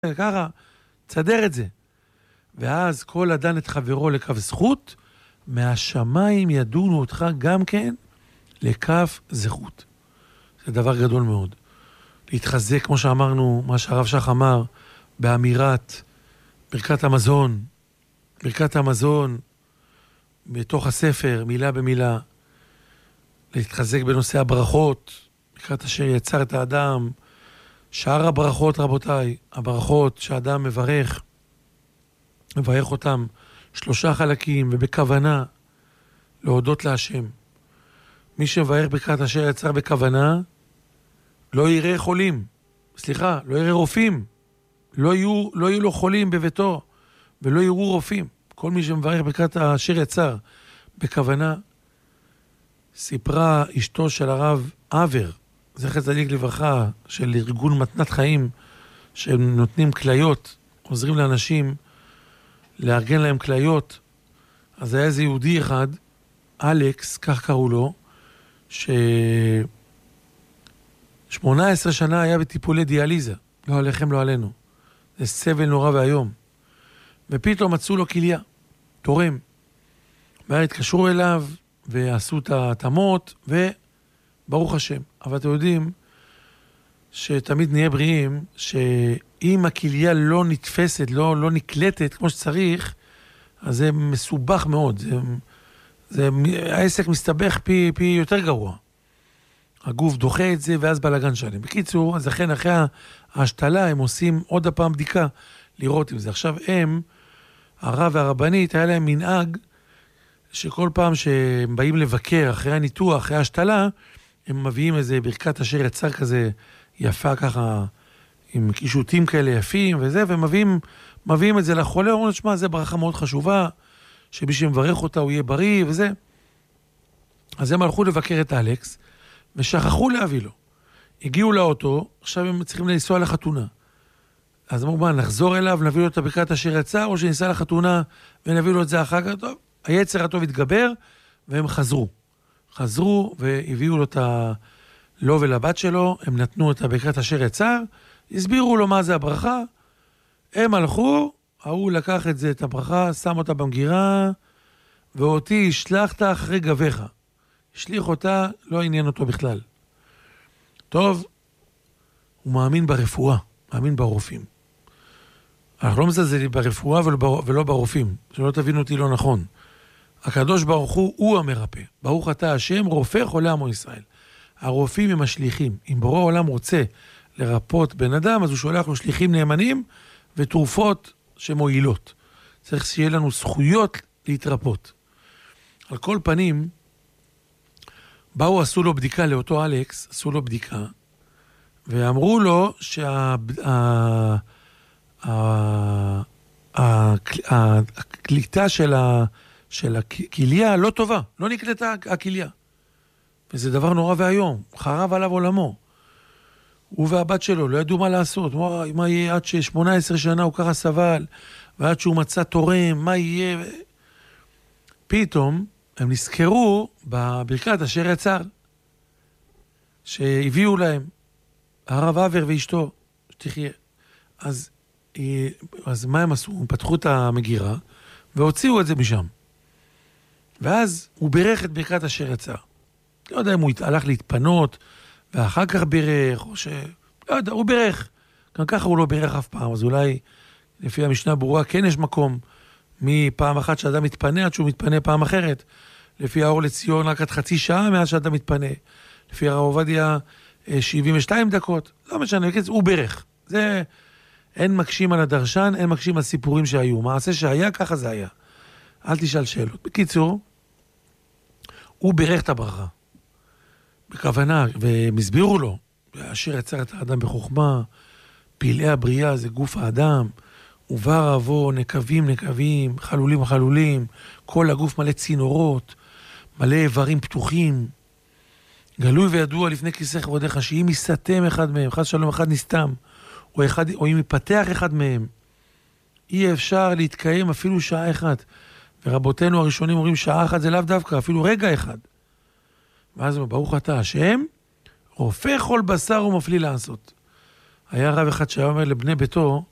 ככה, תסדר את זה. ואז כל אדם את חברו לכף זכות, מהשמיים ידונו אותך גם כן לכף זכות. זה דבר גדול מאוד. להתחזק, כמו שאמרנו, מה שהרב שח אמר, באמירת ברכת המזון, ברכת המזון, בתוך הספר, מילה במילה, להתחזק בנושא הברכות, ברכת אשר יצר את האדם, שאר הברכות, רבותיי, הברכות שהאדם מברך אותם 3 חלקים, ובכוונה להודות להשם. מי שמברך ברכת אשר יצר בכוונה, לא יראה חולים, לא יראה רופאים, לא יהיו לו חולים בביתו, ולא יראו רופאים. כל מי שמברך ברכת אשר יצר בכוונה, סיפרה אשתו של הרב עבר, זכר צדיק לברכה, של ארגון מתנת חיים, שנותנים כליות, עוזרים לאנשים לארגן להם כליות. אז היה איזה יהודי אחד, אלכס, כך קראו לו, 18 שנה היה בטיפולי דיאליזה, לא עליכם, לא עלינו. זה סבל נורא והיום. ופתאום מצאו לו כליה, תורם. והתקשרו אליו, ועשו את ההתאמות, וברוך השם. אבל אתם יודעים, שתמיד נהיה בריאים, שאם הכליה לא נתפסת, לא נקלטת כמו שצריך, אז זה מסובך מאוד. העסק מסתבך פי יותר גרוע. הגוף דוחה את זה, ואז בלגן שלהם. בקיצור, אז לכן אחרי ההשתלה, הם עושים עוד הפעם בדיקה, לראות אם זה. עכשיו הרב והרבנית, היה להם מנהג, שכל פעם שהם באים לבקר אחרי הניתוח, אחרי ההשתלה, הם מביאים איזה ברכת אשר יצר כזה יפה ככה, עם קישוטים כאלה יפים וזה, ומביאים את זה לחולה, אומרים, שמה, זה ברכה מאוד חשובה, שמי שמברך אותה הוא יהיה בריא וזה. אז הם הלכו לבקר את אלכס, ושכחו להביא לו. הגיעו לאוטו, עכשיו הם צריכים לנסוע לחתונה. אז אמרו, מה, נחזור אליו, נביא לו את הברכת אשר יצר, או שניסע לחתונה ונביא לו את זה אחר כך? טוב, היצר הטוב התגבר, והם חזרו והביאו לו לו ולבת שלו, הם נתנו את הברכת אשר יצר, הסבירו לו מה זה הברכה, הם הלכו, הוא לקח את הברכה, שם אותה במגירה, ואותי השלחת אחרי גביך. השליח אותה, לא עניין אותו בכלל. טוב, הוא מאמין ברפואה, מאמין ברופאים. אנחנו לא מזלזלים ברפואה ולא ברופאים, שלא תבינו אותי לא נכון. הקדוש ברוך הוא המרפא. ברוך אתה השם, רופא חולה עמו ישראל. הרופאים הם השליחים. אם בורא העולם רוצה לרפות בן אדם, אז הוא שולח לו שליחים נאמנים ותרופות שמועילות. צריך שיהיה לנו זכויות להתרפות. על כל פנים, עשו לו בדיקה לאותו אלכס, עשו לו בדיקה, ואמרו לו הקליטה של הכליה לא טובה, לא נקלטה הכליה. וזה דבר נורא והיום, חרב עליו עולמו. הוא והבת שלו לא ידעו מה לעשות, מה יהיה עד ש18 שנה הוא ככה סבל, ועד שהוא מצא תורם, מה יהיה? פתאום הם נזכרו בברכת אשר יצר, שהביאו להם, הרב עבר ואשתו, שתחיה. אז מה הם עשו? הם פתחו את המגירה, והוציאו את זה משם. ואז הוא בירך את ברכת אשר יצר. לא יודע אם הוא הלך להתפנות, ואחר כך בירך, או לא יודע, הוא בירך. גם ככה הוא לא בירך אף פעם, אז אולי, לפי המשנה ברורה, כן יש מקום, מפעם אחת שאדם מתפנה, עד שהוא מתפנה פעם אחרת. לפי האור לציון, רק עד חצי שעה מאז שאדם מתפנה. לפי הרב עובדיה, 72 דקות. לא משנה, הוא בירך. זה, אין מקשים על הדרשן, אין מקשים על סיפורים שהיו. מעשה שהיה, ככה זה היה. אל תשאל שאלות. בקיצור, הוא בירך את הברכה. בכוונה, והם הסבירו לו, אשר יצר את האדם בחוכמה, פלאי הבריאה זה גוף האדם, ובר אבו, נקבים, חלולים, כל הגוף מלא צינורות, מלא איברים פתוחים, גלוי וידוע לפני כיסא כבודך, שאם יסתם אחד מהם, חס שלום אחד נסתם, או אם יפתח אחד מהם, אי אפשר להתקיים אפילו שעה אחת. ורבותינו הראשונים אומרים שעה אחת זה לאו דווקא, אפילו רגע אחד. ואז ברוך אתה השם, רופא כל בשר ומפליא לעשות. היה רב אחד שהיה אומר לבני ביתו,